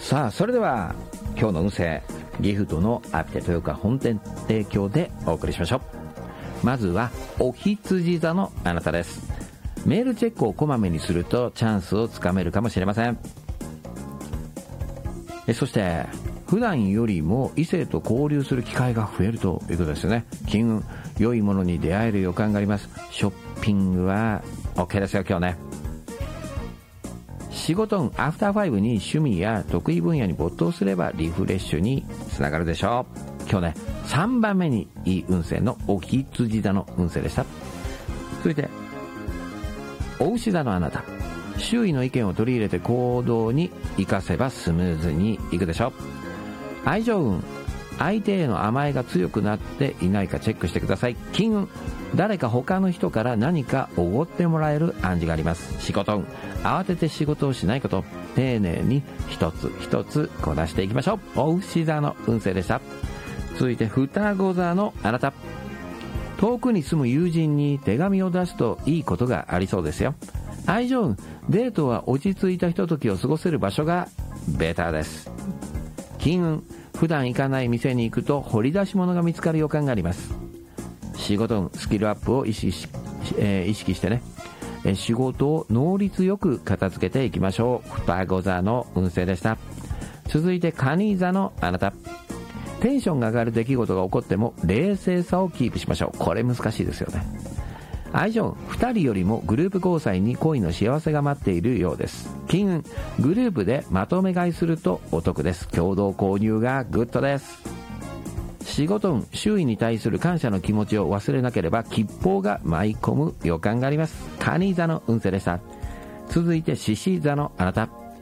さあ、それでは今日の運勢、ギフトのアピテ豊川本店提供でお送りしましょう。まずはお羊座のあなたです。メールチェックをこまめにするとチャンスをつかめるかもしれません。そして普段よりも異性と交流する機会が増えるということですよね。金運、良いものに出会える予感があります。ショッピングは OK ですよ今日ね。仕事運、アフターファイブに趣味や得意分野に没頭すればリフレッシュにつながるでしょう。今日ね、3番目にいい運勢のお羊座の運勢でした。続いてお牛座のあなた、周囲の意見を取り入れて行動に生かせばスムーズにいくでしょう。愛情運、相手への甘えが強くなっていないかチェックしてください。金運、誰か他の人から何かおごってもらえる暗示があります。仕事運、慌てて仕事をしないこと、丁寧に一つ一つこなしていきましょう。お牛座の運勢でした。続いて双子座のあなた、遠くに住む友人に手紙を出すといいことがありそうですよ。愛情運、デートは落ち着いたひとときを過ごせる場所がベターです。金運、普段行かない店に行くと掘り出し物が見つかる予感があります。仕事運、スキルアップを意識してね、仕事を能率よく片付けていきましょう。双子座の運勢でした。続いて蟹座のあなた、テンションが上がる出来事が起こっても冷静さをキープしましょう。これ難しいですよね。愛情運、2人よりもグループ交際に恋の幸せが待っているようです。金運、グループでまとめ買いするとお得です。共同購入がグッドです。仕事運、周囲に対する感謝の気持ちを忘れなければ吉報が舞い込む予感があります。蟹座の運勢でした。続いて獅子座のあなた、